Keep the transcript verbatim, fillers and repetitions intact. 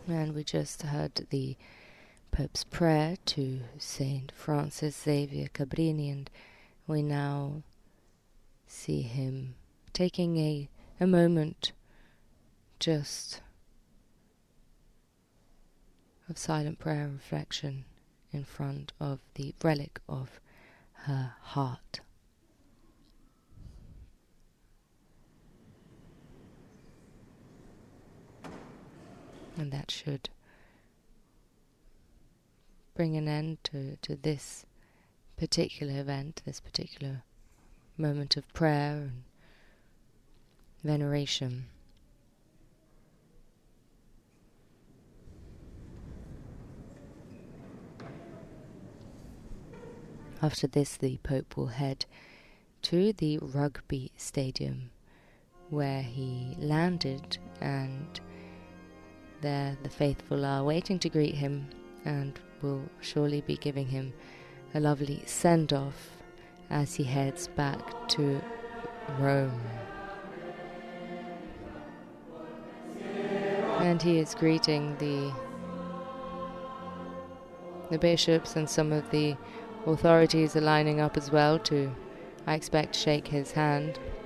And we just heard the Pope's prayer to Saint Francis Xavier Cabrini, and we now see him taking a, a moment just of silent prayer and reflection in front of the relic of her heart. And that should bring an end to, to this particular event, this particular moment of prayer and veneration. After this, the Pope will head to the rugby stadium where he landed, and there the faithful are waiting to greet him and will surely be giving him a lovely send-off as he heads back to Rome. And he is greeting the the bishops, and some of the authorities are lining up as well to, I expect, shake his hand.